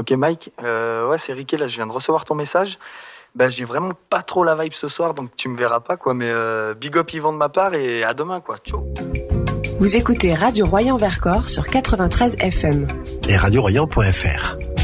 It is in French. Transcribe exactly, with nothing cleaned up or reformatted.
Ok Mike, euh, ouais c'est Ricky là, je viens de recevoir ton message. Bah j'ai vraiment pas trop la vibe ce soir, donc tu me verras pas quoi, mais euh, big up Yvan de ma part et à demain quoi, ciao. Vous écoutez Radio Royan Vercors sur quatre-vingt-treize F M et radio royan point f r.